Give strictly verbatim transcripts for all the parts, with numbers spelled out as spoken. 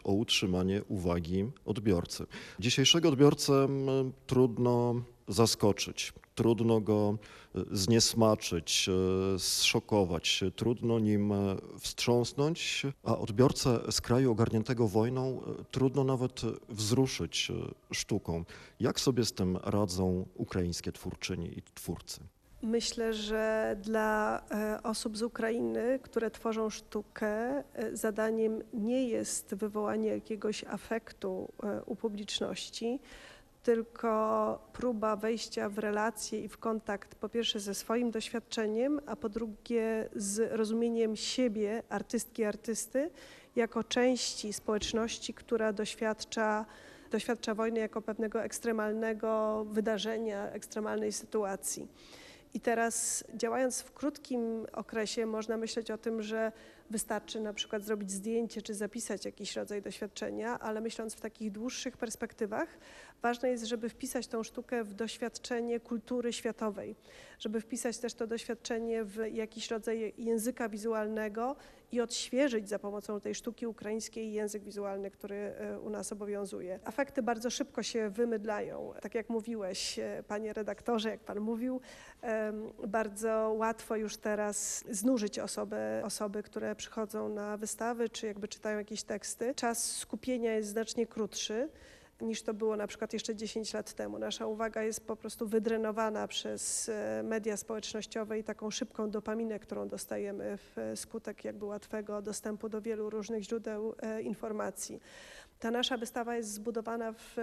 o utrzymanie uwagi odbiorcy. Dzisiejszego odbiorcę m, trudno zaskoczyć, trudno go zniesmaczyć, zszokować, trudno nim wstrząsnąć, a odbiorcę z kraju ogarniętego wojną trudno nawet wzruszyć sztuką. Jak sobie z tym radzą ukraińskie twórczyni i twórcy? Myślę, że dla osób z Ukrainy, które tworzą sztukę, zadaniem nie jest wywołanie jakiegoś afektu u publiczności, tylko próba wejścia w relacje i w kontakt po pierwsze ze swoim doświadczeniem, a po drugie z rozumieniem siebie, artystki, artysty, jako części społeczności, która doświadcza, doświadcza wojny jako pewnego ekstremalnego wydarzenia, ekstremalnej sytuacji. I teraz działając w krótkim okresie można myśleć o tym, że wystarczy na przykład zrobić zdjęcie czy zapisać jakiś rodzaj doświadczenia, ale myśląc w takich dłuższych perspektywach, ważne jest, żeby wpisać tą sztukę w doświadczenie kultury światowej, żeby wpisać też to doświadczenie w jakiś rodzaj języka wizualnego i odświeżyć za pomocą tej sztuki ukraińskiej język wizualny, który u nas obowiązuje. Afekty bardzo szybko się wymydlają. Tak jak mówiłeś, panie redaktorze, jak pan mówił, bardzo łatwo już teraz znużyć osobę, osoby, które przychodzą na wystawy, czy jakby czytają jakieś teksty. Czas skupienia jest znacznie krótszy niż to było na przykład jeszcze dziesięć lat temu. Nasza uwaga jest po prostu wydrenowana przez media społecznościowe i taką szybką dopaminę, którą dostajemy wskutek jakby łatwego dostępu do wielu różnych źródeł informacji. Ta nasza wystawa jest zbudowana w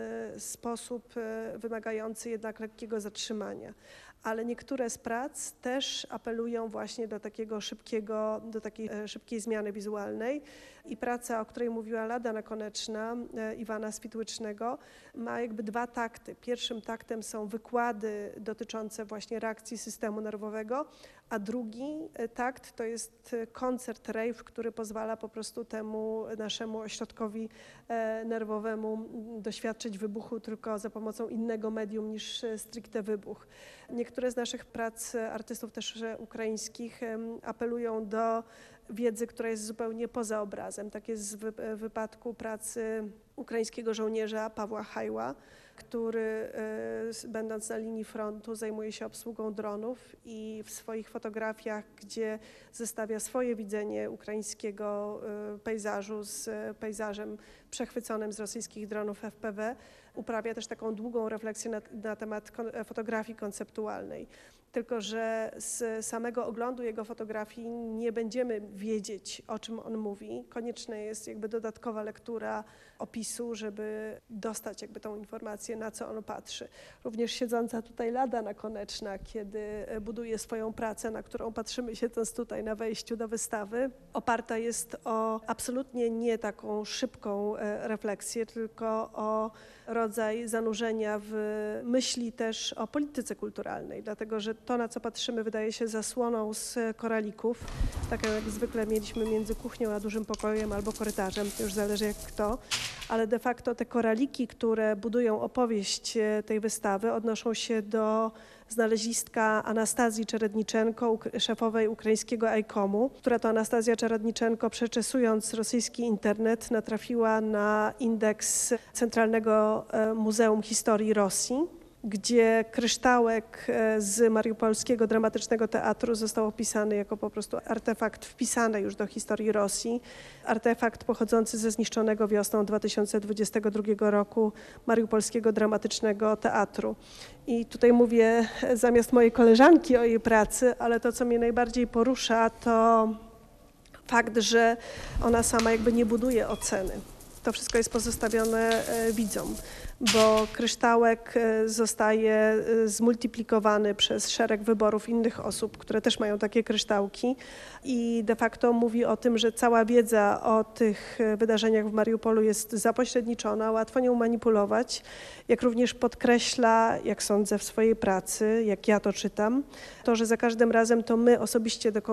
sposób wymagający jednak lekkiego zatrzymania, ale niektóre z prac też apelują właśnie do takiego szybkiego, do takiej szybkiej zmiany wizualnej i praca, o której mówiła Lada Nakoneczna, Iwana Switłycznego, ma jakby dwa takty. Pierwszym taktem są wykłady dotyczące właśnie reakcji systemu nerwowego, a drugi takt to jest koncert rave, który pozwala po prostu temu naszemu ośrodkowi nerwowemu doświadczyć wybuchu tylko za pomocą innego medium niż stricte wybuch. Niektóre z naszych prac artystów też ukraińskich apelują do wiedzy, która jest zupełnie poza obrazem. Tak jest w wypadku pracy ukraińskiego żołnierza Pawła Hajła, który będąc na linii frontu zajmuje się obsługą dronów i w swoich fotografiach, gdzie zestawia swoje widzenie ukraińskiego pejzażu z pejzażem przechwyconym z rosyjskich dronów F P V, uprawia też taką długą refleksję na, na temat fotografii konceptualnej. Tylko że z samego oglądu jego fotografii nie będziemy wiedzieć, o czym on mówi. Konieczna jest jakby dodatkowa lektura opisu, żeby dostać jakby tą informację, na co on patrzy. Również siedząca tutaj Lada Nakoneczna, kiedy buduje swoją pracę, na którą patrzymy siedząc tutaj na wejściu do wystawy, oparta jest o absolutnie nie taką szybką refleksję, tylko o rodzaj zanurzenia w myśli też o polityce kulturalnej, dlatego że to, na co patrzymy, wydaje się zasłoną z koralików, taką jak zwykle mieliśmy między kuchnią a dużym pokojem albo korytarzem, to już zależy jak kto, ale de facto te koraliki, które budują opowieść tej wystawy, odnoszą się do znaleziska Anastazji Czeredniczenko, szefowej ukraińskiego ajkomu, która to Anastazja Czeredniczenko, przeczesując rosyjski internet, natrafiła na indeks Centralnego Muzeum Historii Rosji, gdzie kryształek z mariupolskiego dramatycznego teatru został opisany jako po prostu artefakt wpisany już do historii Rosji, artefakt pochodzący ze zniszczonego wiosną dwa tysiące dwudziestego drugiego roku mariupolskiego dramatycznego teatru. I tutaj mówię zamiast mojej koleżanki o jej pracy, ale to, co mnie najbardziej porusza, to fakt, że ona sama jakby nie buduje oceny. To wszystko jest pozostawione widzom, bo kryształek zostaje zmultiplikowany przez szereg wyborów innych osób, które też mają takie kryształki i de facto mówi o tym, że cała wiedza o tych wydarzeniach w Mariupolu jest zapośredniczona, łatwo nią manipulować, jak również podkreśla, jak sądzę w swojej pracy, jak ja to czytam, to, że za każdym razem to my osobiście dokonujemy